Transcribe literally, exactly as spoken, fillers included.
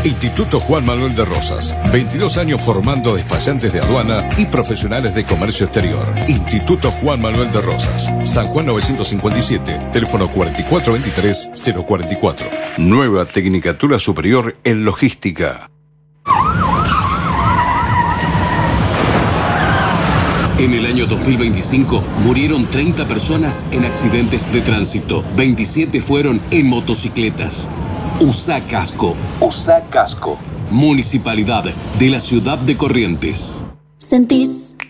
Instituto Juan Manuel de Rosas. veintidós años formando despachantes de aduana y profesionales de comercio exterior. Instituto Juan Manuel de Rosas. San Juan novecientos cincuenta y siete. Teléfono cuatro cuatro dos tres cero cuatro cuatro. Nueva Tecnicatura Superior en Logística. En el año dos mil veinticinco murieron treinta personas en accidentes de tránsito. veintisiete fueron en motocicletas. Usa casco. Usa casco. Municipalidad de la Ciudad de Corrientes. ¿Sentís